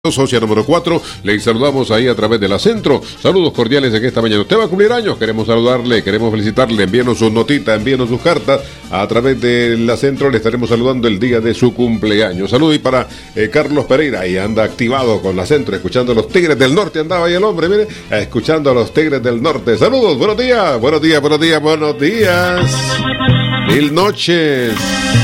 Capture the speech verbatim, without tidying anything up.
Socia número cuatro, le saludamos ahí a través de la Centro. Saludos cordiales en esta mañana. Usted va a cumplir años, queremos saludarle, queremos felicitarle, envíenos sus notitas, envíenos sus cartas a través de la Centro. Le estaremos saludando el día de su cumpleaños. Saludos y para eh, Carlos Pereira, ahí anda activado con la Centro, escuchando a los Tigres del Norte. Andaba ahí el hombre, mire, escuchando a los Tigres del Norte. Saludos, buenos días, buenos días, buenos días, buenos días. Mil noches.